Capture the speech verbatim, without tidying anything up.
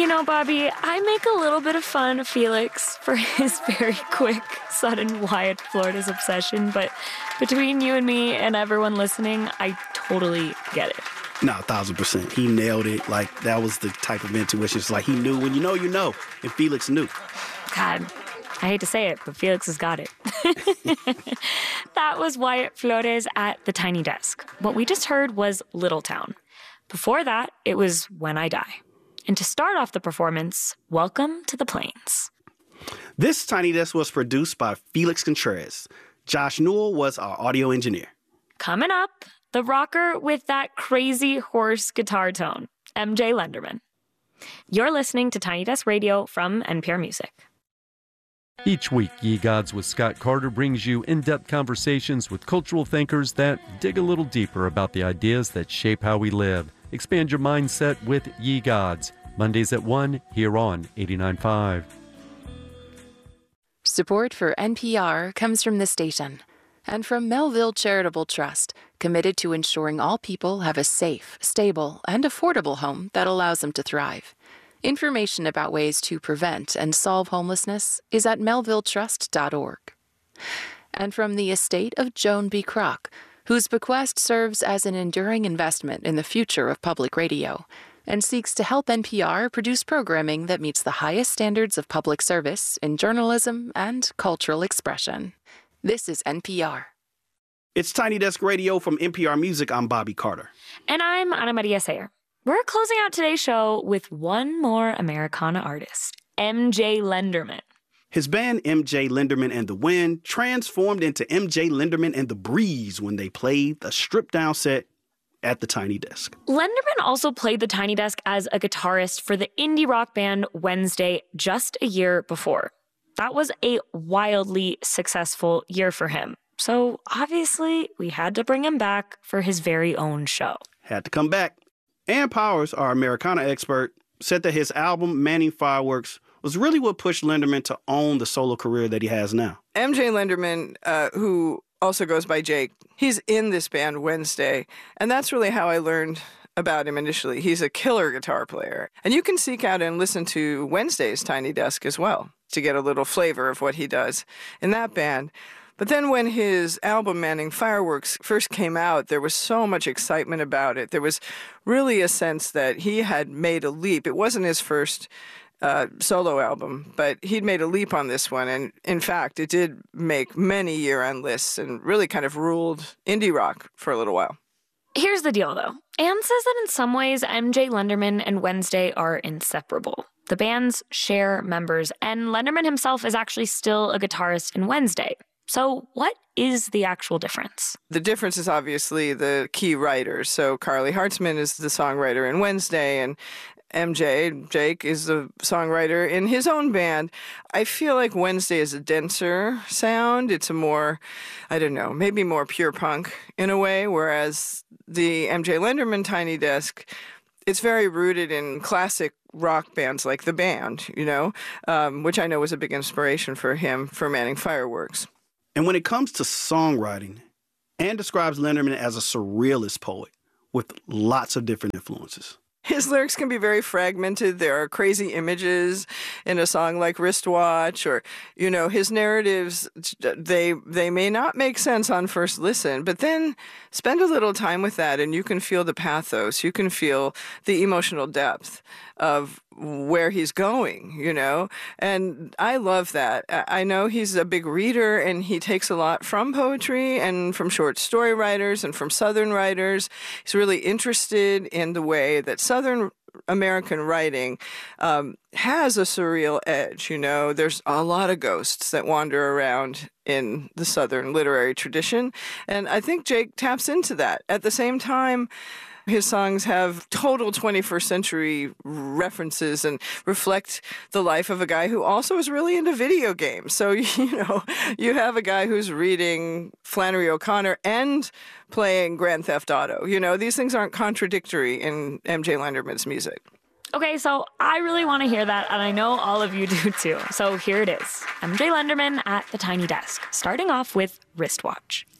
You know, Bobby, I make a little bit of fun of Felix for his very quick, sudden Wyatt Florida's obsession, but between you and me and everyone listening, I totally get it. No, a thousand percent. He nailed it. Like, that was the type of intuition. It's like he knew when you know, you know. And Felix knew. God, I hate to say it, but Felix has got it. That was Wyatt Flores at the Tiny Desk. What we just heard was Little Town. Before that, it was When I Die. And to start off the performance, welcome to the Plains. This Tiny Desk was produced by Felix Contreras. Josh Newell was our audio engineer. Coming up, the rocker with that crazy hoarse guitar tone, M J Lenderman. You're listening to Tiny Desk Radio from N P R Music. Each week, Ye Gods with Scott Carter brings you in-depth conversations with cultural thinkers that dig a little deeper about the ideas that shape how we live. Expand your mindset with Ye Gods, Mondays at one, here on eighty-nine point five. Support for N P R comes from the station and from Melville Charitable Trust, committed to ensuring all people have a safe, stable, and affordable home that allows them to thrive. Information about ways to prevent and solve homelessness is at melville trust dot org. And from the estate of Joan B. Kroc, whose bequest serves as an enduring investment in the future of public radio and seeks to help N P R produce programming that meets the highest standards of public service in journalism and cultural expression. This is N P R. It's Tiny Desk Radio from N P R Music. I'm Bobby Carter. And I'm Ana Maria Sayer. We're closing out today's show with one more Americana artist, M J Lenderman. His band, M J Lenderman and the Wind, transformed into M J Lenderman and the Breeze when they played the stripped-down set at the Tiny Desk. Lenderman also played the Tiny Desk as a guitarist for the indie rock band Wednesday just a year before. That was a wildly successful year for him. So obviously, we had to bring him back for his very own show. Had to come back. Ann Powers, our Americana expert, said that his album, Manning Fireworks, was really what pushed Lenderman to own the solo career that he has now. M J Lenderman, uh, who also goes by Jake, he's in this band Wednesday, and that's really how I learned about him initially. He's a killer guitar player. And you can seek out and listen to Wednesday's Tiny Desk as well to get a little flavor of what he does in that band. But then when his album, Manning Fireworks, first came out, there was so much excitement about it. There was really a sense that he had made a leap. It wasn't his first uh, solo album, but he'd made a leap on this one. And in fact, it did make many year-end lists and really kind of ruled indie rock for a little while. Here's the deal, though. Ann says that in some ways, M J Lenderman and Wednesday are inseparable. The bands share members, and Lenderman himself is actually still a guitarist in Wednesday. So what is the actual difference? The difference is obviously the key writers. So Carly Hartzman is the songwriter in Wednesday, and M J, Jake, is the songwriter in his own band. I feel like Wednesday is a denser sound. It's a more, I don't know, maybe more pure punk in a way, whereas the M J Lenderman Tiny Desk, it's very rooted in classic rock bands like The Band, you know, um, which I know was a big inspiration for him for Manning Fireworks. And when it comes to songwriting, Ann describes Lenderman as a surrealist poet with lots of different influences. His lyrics can be very fragmented. There are crazy images in a song like Wristwatch, or, you know, his narratives, they they may not make sense on first listen, but then spend a little time with that and you can feel the pathos. You can feel the emotional depth of where he's going, you know, and I love that. I know he's a big reader and he takes a lot from poetry and from short story writers and from Southern writers. He's really interested in the way that Southern American writing um, has a surreal edge, you know. There's a lot of ghosts that wander around in the Southern literary tradition, and I think Jake taps into that. At the same time, his songs have total twenty-first century references and reflect the life of a guy who also is really into video games. So, you know, you have a guy who's reading Flannery O'Connor and playing Grand Theft Auto. You know, these things aren't contradictory in M J Lenderman's music. Okay, so I really want to hear that, and I know all of you do too. So here it is. M J Lenderman at the Tiny Desk, starting off with Wristwatch.